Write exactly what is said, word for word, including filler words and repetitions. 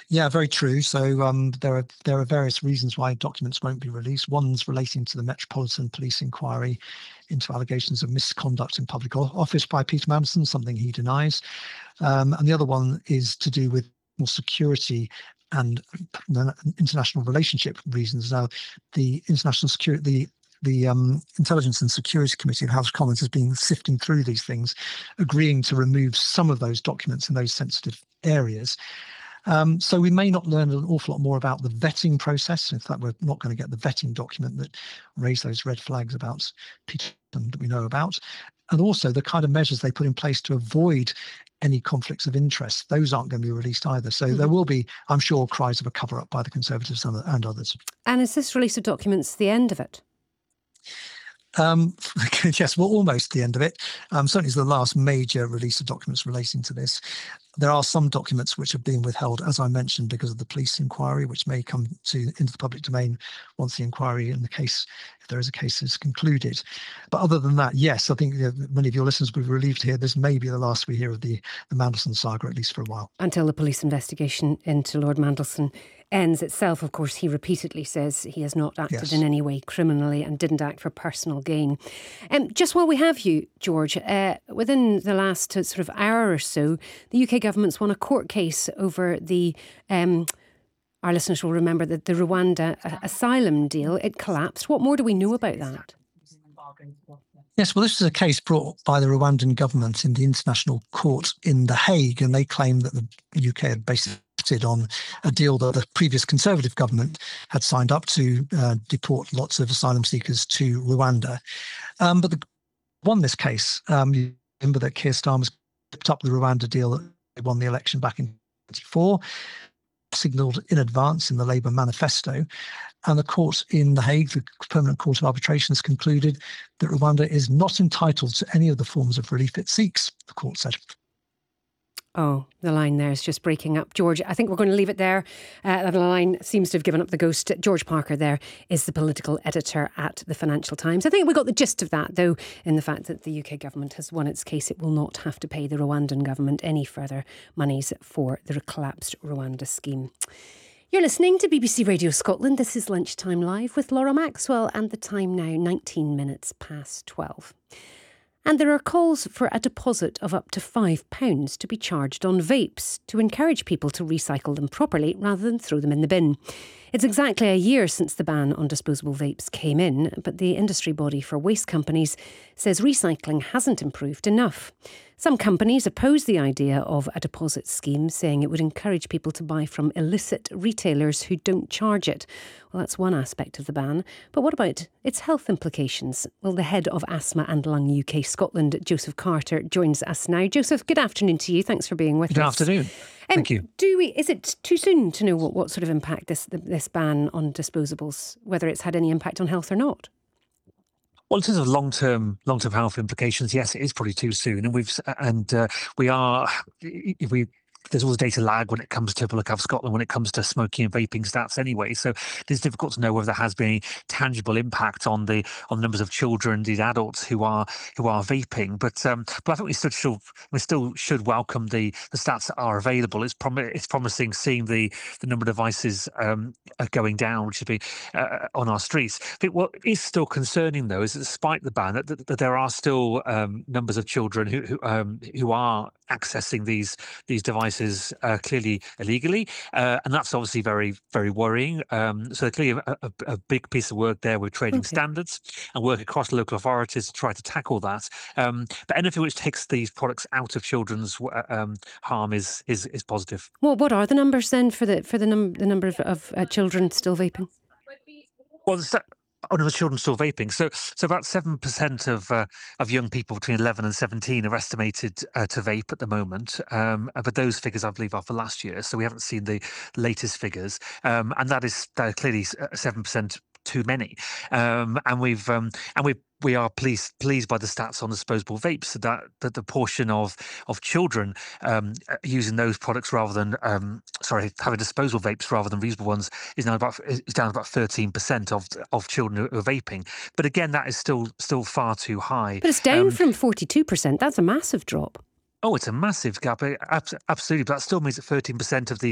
Yeah, very true. So um, there are there are various reasons why documents won't be released. One's relating to the Metropolitan Police inquiry into allegations of misconduct in public office by Peter Mandelson, something he denies. Um, and the other one is to do with more security and international relationship reasons. Now, the international security, the the um, Intelligence and Security Committee of House of Commons has been sifting through these things, agreeing to remove some of those documents in those sensitive areas. Um, so we may not learn an awful lot more about the vetting process. In fact, we're not going to get the vetting document that raised those red flags about Peter that we know about. And also the kind of measures they put in place to avoid any conflicts of interest. Those aren't going to be released either. So mm-hmm. there will be, I'm sure, cries of a cover-up by the Conservatives and, and others. And is this release of documents the end of it? Um, yes, well, almost the end of it. Um, certainly it's the last major release of documents relating to this. There are some documents which have been withheld, as I mentioned, because of the police inquiry, which may come to into the public domain once the inquiry in the case, if there is a case, is concluded. But other than that, yes, I think you know, many of your listeners will be relieved to hear this may be the last we hear of the, the Mandelson saga, at least for a while. Until the police investigation into Lord Mandelson ends itself. Of course, he repeatedly says he has not acted yes. in any way criminally and didn't act for personal gain. Um, just while we have you, George, uh, within the last uh, sort of hour or so, the U K government's won a court case over the... Um, our listeners will remember that the Rwanda asylum deal, it collapsed. What more do we know about that? Yes, well, this was a case brought by the Rwandan government in the International Court in The Hague, and they claim that the U K had basically on a deal that the previous Conservative government had signed up to uh, deport lots of asylum seekers to Rwanda. Um, but the, won this case. Um, you remember that Keir Starmer picked up the Rwanda deal that they won the election back in twenty-four, signalled in advance in the Labour manifesto. And the court in The Hague, the Permanent Court of Arbitration, has concluded that Rwanda is not entitled to any of the forms of relief it seeks, the court said. Oh, the line there is just breaking up. George, I think we're going to leave it there. Uh, the line seems to have given up the ghost. George Parker there is the political editor at the Financial Times. I think we got the gist of that, though, in the fact that the U K government has won its case. It will not have to pay the Rwandan government any further monies for the collapsed Rwanda scheme. You're listening to B B C Radio Scotland. This is Lunchtime Live with Laura Maxwell, and the time now nineteen minutes past twelve. And there are calls for a deposit of up to five pounds to be charged on vapes to encourage people to recycle them properly rather than throw them in the bin. It's exactly a year since the ban on disposable vapes came in, but the industry body for waste companies says recycling hasn't improved enough. Some companies oppose the idea of a deposit scheme, saying it would encourage people to buy from illicit retailers who don't charge it. Well, that's one aspect of the ban. But what about its health implications? Well, the head of Asthma and Lung U K Scotland, Joseph Carter, joins us now. Joseph, good afternoon to you. Thanks for being with good us. Good afternoon. Um, Thank you. Do we? Is it too soon to know what, what sort of impact this this ban on disposables, whether it's had any impact on health or not? Well, in terms of long-term, long-term health implications, yes, it is probably too soon, and we've and uh, we are if we. There's always data lag when it comes to Public Health Scotland, when it comes to smoking and vaping stats anyway. So it's difficult to know whether there has been any tangible impact on the on the numbers of children, indeed adults who are who are vaping. But um, but I think we still should we still should welcome the the stats that are available. It's prom- it's promising seeing the the number of devices um, going down, which should be uh, on our streets. I think what is still concerning though is that despite the ban, that, that, that there are still um, numbers of children who who, um, who are accessing these these devices uh, clearly illegally, uh, and that's obviously very, very worrying. Um, so clearly a, a, a big piece of work there with trading okay. standards and work across local authorities to try to tackle that. Um, but anything which takes these products out of children's um, harm is, is is positive. Well, what are the numbers then for the for the, num- the number of, of uh, children still vaping? Well, the Oh no, the children still vaping. So, so about seven percent of uh, of young people between eleven and seventeen are estimated uh, to vape at the moment. Um, but those figures, I believe, are for last year, so we haven't seen the latest figures. Um, and that is uh, clearly seven percent too many. Um, and we've um, and we we are pleased pleased by the stats on disposable vapes. That that the portion of of children um, using those products rather than um, sorry having disposable vapes rather than reusable ones is now about is down about thirteen percent of of children who are vaping. But again, that is still still far too high. But it's down um, from forty-two percent. That's a massive drop. Oh, it's a massive gap. Absolutely, but that still means that thirteen percent of the